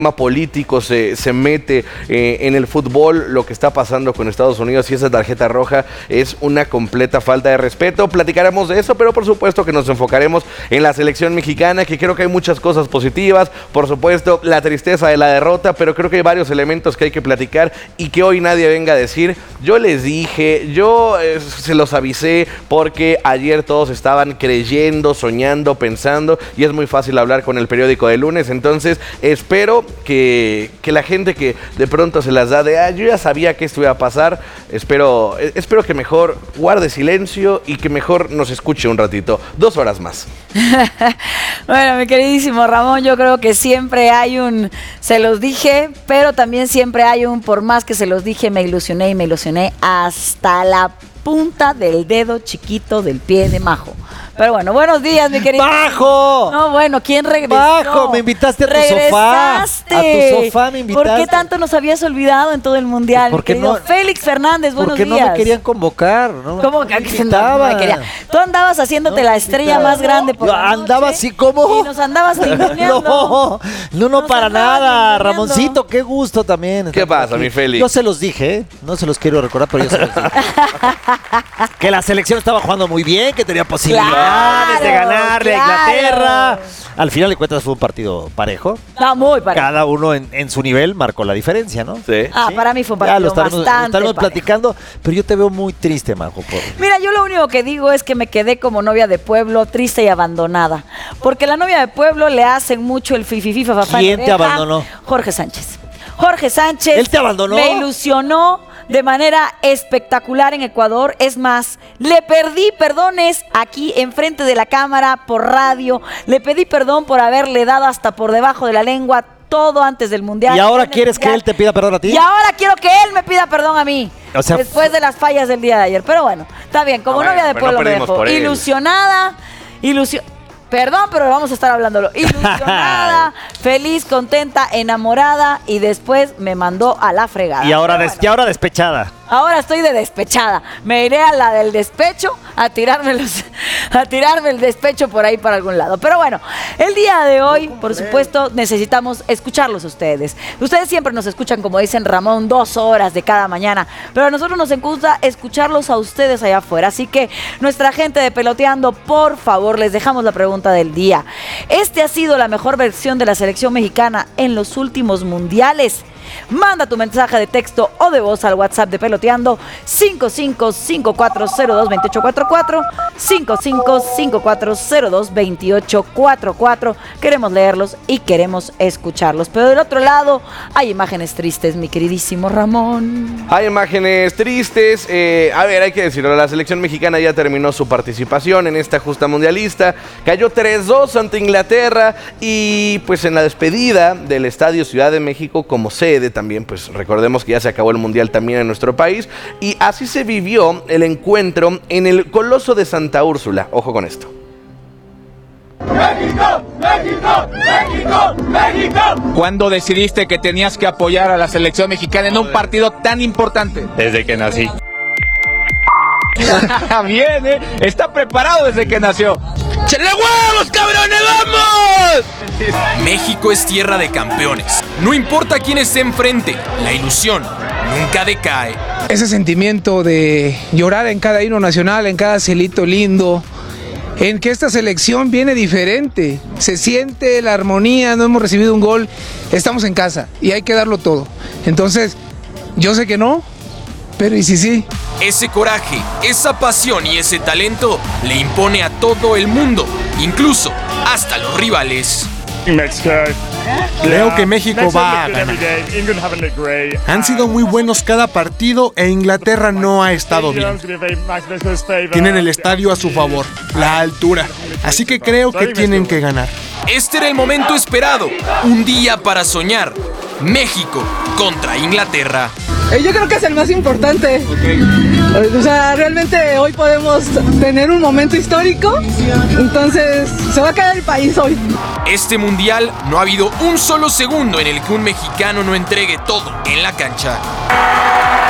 político se mete en el fútbol, lo que está pasando con Estados Unidos y esa tarjeta roja es una completa falta de respeto. Platicaremos de eso, pero por supuesto que nos enfocaremos en la selección mexicana, que creo que hay muchas cosas positivas, por supuesto la tristeza de la derrota, pero creo que hay varios elementos que hay que platicar y que hoy nadie venga a decir, yo les dije, yo se los avisé, porque ayer todos estaban creyendo, soñando, pensando, y es muy fácil hablar con el periódico de lunes. Entonces espero que la gente que de pronto se las da de, yo ya sabía que esto iba a pasar, espero que mejor guarde silencio y que mejor nos escuche un ratito, 2 horas más. Bueno, mi queridísimo Ramón, yo creo que siempre hay un se los dije, pero también siempre hay un por más que se los dije, me ilusioné hasta la punta del dedo chiquito del pie de Majo. Pero bueno, buenos días, mi querido. ¡Majo! No, bueno, ¿quién regresó? ¡Majo! Me invitaste a tu sofá. A tu sofá me invitaste. ¿Por qué tanto nos habías olvidado en todo el mundial? Porque no, Félix Fernández, buenos días. Porque no me querían convocar. No, ¿Cómo que no me quería? Tú andabas haciéndote la estrella más grande por la noche. Andaba así como. Y nos andabas ninguneando. No, para nada. Ramoncito, qué gusto también. ¿Qué pasa, mi Félix? Yo se los dije, no se los quiero recordar, pero yo se los dije. Que la selección estaba jugando muy bien, que tenía posibilidades de ganarle a Inglaterra. Al final de cuentas fue un partido parejo. No, muy parejo. Cada uno en su nivel marcó la diferencia, ¿no? Sí. ¿Sí? Para mí fue un partido bastante estaremos platicando, pero yo te veo muy triste, Majo. Mira, yo lo único que digo es que me quedé como novia de pueblo, triste y abandonada. Porque la novia de pueblo le hacen mucho el fifififa. ¿Quién te abandonó? Jorge Sánchez. Jorge Sánchez. ¿Él te abandonó? Me ilusionó de manera espectacular en Ecuador. Es más, le pedí perdones aquí enfrente de la cámara, por radio. Le pedí perdón por haberle dado hasta por debajo de la lengua todo antes del Mundial. ¿Y ahora quieres que él te pida perdón a ti? Y ahora quiero que él me pida perdón a mí. O sea, después de las fallas del día de ayer. Pero bueno, está bien. Como novia de pueblo me dejó ilusionada, Perdón, pero vamos a estar hablándolo. Ilusionada, feliz, contenta, enamorada, y después me mandó a la fregada. Y ahora despechada. Ahora estoy de despechada. Me iré a la del despecho a tirarme el despecho por ahí para algún lado. Pero bueno, el día de hoy, por supuesto, necesitamos escucharlos a ustedes. Ustedes siempre nos escuchan, como dicen Ramón, 2 horas de cada mañana. Pero a nosotros nos gusta escucharlos a ustedes allá afuera. Así que nuestra gente de Peloteando, por favor, les dejamos la pregunta del día. ¿Este ha sido la mejor versión de la selección mexicana en los últimos mundiales? Manda tu mensaje de texto o de voz al WhatsApp de Peloteando 5554022844, 5554022844. Queremos leerlos y queremos escucharlos. Pero del otro lado hay imágenes tristes, mi queridísimo Ramón. Hay imágenes tristes. A ver, hay que decirlo, la selección mexicana ya terminó su participación en esta justa mundialista. Cayó 3-2 ante Inglaterra y pues en la despedida del Estadio Ciudad de México como sede también, pues recordemos que ya se acabó el Mundial también en nuestro país, y así se vivió el encuentro en el Coloso de Santa Úrsula. Ojo con esto. ¡México! ¡México! ¡México! ¡México! ¿Cuándo decidiste que tenías que apoyar a la selección mexicana en un partido tan importante? Desde que nací. Bien, está preparado desde que nació. ¡Chale huevos, cabrones, vamos! México es tierra de campeones. No importa quién esté enfrente, la ilusión nunca decae. Ese sentimiento de llorar en cada himno nacional, en cada cielito lindo, en que esta selección viene diferente, se siente la armonía, no hemos recibido un gol, estamos en casa y hay que darlo todo. Entonces, yo sé que no, pero ¿y si sí? Ese coraje, esa pasión y ese talento le impone a todo el mundo, incluso hasta los rivales. Creo que México va a ganar. Han sido muy buenos cada partido e Inglaterra no ha estado bien. Tienen el estadio a su favor, la altura, así que creo que tienen que ganar. Este era el momento esperado, un día para soñar. México contra Inglaterra. Yo creo que es el más importante. O sea, realmente hoy podemos tener un momento histórico. Entonces, se va a caer el país hoy. Este mundial no ha habido un solo segundo en el que un mexicano no entregue todo en la cancha.